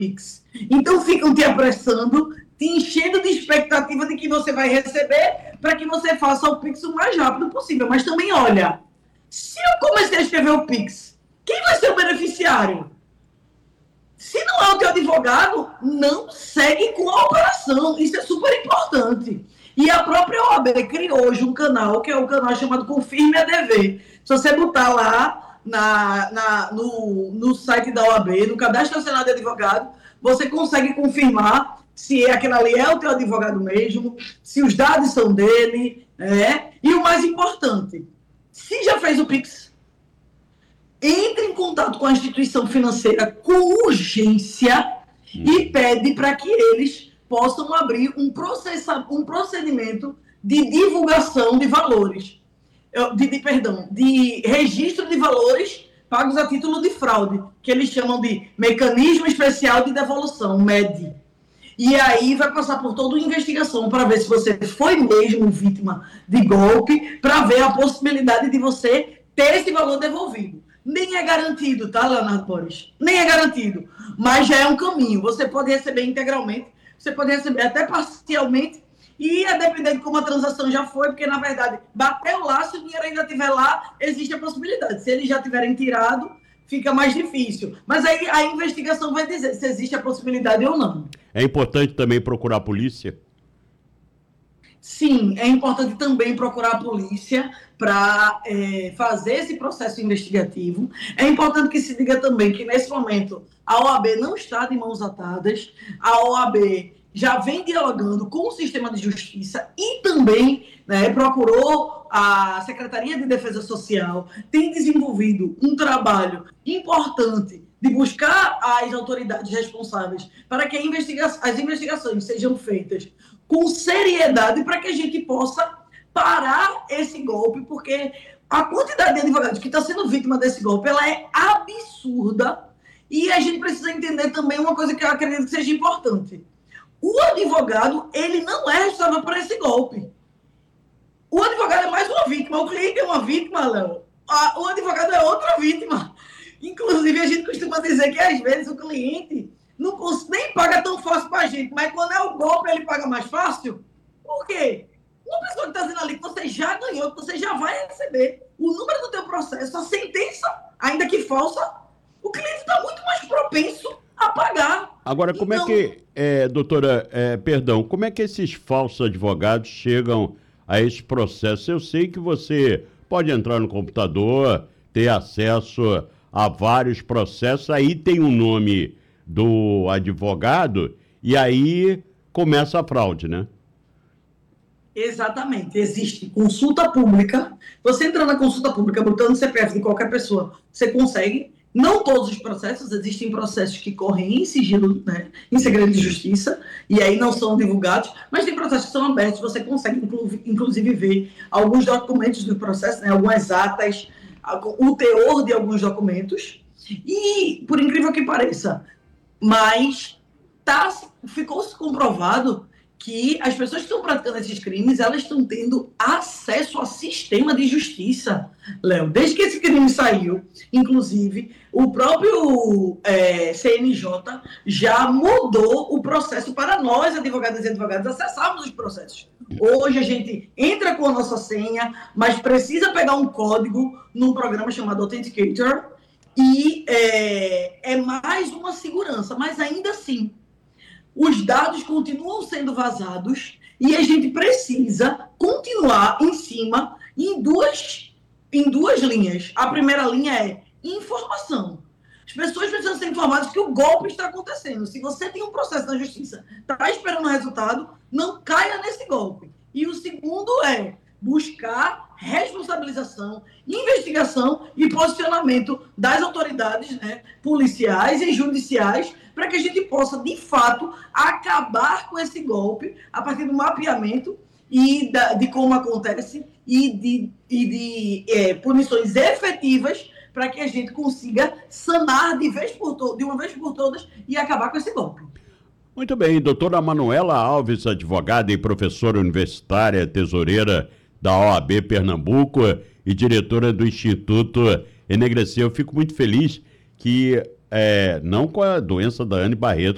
Pix. Então ficam te apressando, te enchendo de expectativa de que você vai receber para que você faça o Pix o mais rápido possível. Mas também, olha, se eu comecei a escrever o Pix, quem vai ser o beneficiário? Se não é o teu advogado, não segue com a operação. Isso é super importante. E a própria OAB criou hoje um canal, que é o canal chamado Confirme ADV. Se você botar lá no site da OAB, no Cadastro Nacional de Advogado, você consegue confirmar se aquele ali é o teu advogado mesmo, se os dados são dele, E o mais importante, se já fez o Pix, entre em contato com a instituição financeira com urgência e pede para que eles possam abrir um procedimento de divulgação de valores, de registro de valores pagos a título de fraude, que eles chamam de Mecanismo Especial de Devolução, MED. E aí vai passar por toda uma investigação para ver se você foi mesmo vítima de golpe, para ver a possibilidade de você ter esse valor devolvido. Nem é garantido, tá, Leonardo Boris? Nem é garantido, mas já é um caminho. Você pode receber integralmente, você pode receber até parcialmente, e a depender de como a transação já foi, porque, na verdade, bateu lá, se o dinheiro ainda estiver lá, existe a possibilidade. Se eles já tiverem tirado, fica mais difícil. Mas aí a investigação vai dizer se existe a possibilidade ou não. É importante também procurar a polícia? Sim, é importante também procurar a polícia para fazer esse processo investigativo. É importante que se diga também que, nesse momento, a OAB não está de mãos atadas. A OAB já vem dialogando com o sistema de justiça e também procurou a Secretaria de Defesa Social, tem desenvolvido um trabalho importante de buscar as autoridades responsáveis para que as investigações sejam feitas com seriedade para que a gente possa parar esse golpe, porque a quantidade de advogados que está sendo vítima desse golpe, ela é absurda, e a gente precisa entender também uma coisa que eu acredito que seja importante. O advogado, ele não é responsável por esse golpe. O advogado é mais uma vítima, o cliente é uma vítima, Léo. O advogado é outra vítima. Inclusive, a gente costuma dizer que, às vezes, o cliente nem paga tão fácil para a gente, mas quando é o golpe, ele paga mais fácil. Por quê? Uma pessoa que está dizendo ali que você já ganhou, que você já vai receber o número do teu processo, a sentença, ainda que falsa, o cliente está muito mais propenso a pagar. Agora, como é que, doutora, como é que esses falsos advogados chegam a esse processo? Eu sei que você pode entrar no computador, ter acesso a vários processos, aí tem o nome do advogado e aí começa a fraude, né? Exatamente. Existe consulta pública. Você entra na consulta pública botando o CPF de qualquer pessoa, você consegue. Não todos os processos, existem processos que correm em sigilo, em segredo de justiça, e aí não são divulgados, mas tem processos que são abertos, você consegue, inclusive, ver alguns documentos do processo, algumas atas, o teor de alguns documentos, e, por incrível que pareça, mas ficou-se comprovado que as pessoas que estão praticando esses crimes, elas estão tendo acesso ao sistema de justiça, Léo. Desde que esse crime saiu, inclusive, o próprio CNJ já mudou o processo para nós, advogadas e advogados, acessarmos os processos. Hoje a gente entra com a nossa senha, mas precisa pegar um código num programa chamado Authenticator e é mais uma segurança, mas ainda assim, os dados continuam sendo vazados e a gente precisa continuar em cima em duas linhas. A primeira linha é informação. As pessoas precisam ser informadas que o golpe está acontecendo. Se você tem um processo na justiça, está esperando o resultado, não caia nesse golpe. E o segundo é buscar responsabilização, investigação e posicionamento das autoridades policiais e judiciais para que a gente possa, de fato, acabar com esse golpe a partir do mapeamento e de como acontece e de punições efetivas para que a gente consiga sanar de uma vez por todas e acabar com esse golpe. Muito bem, doutora Manuela Alves, advogada e professora universitária, tesoureira da OAB Pernambuco e diretora do Instituto Enegrecer. Eu fico muito feliz que, não com a doença da Anne Barreto,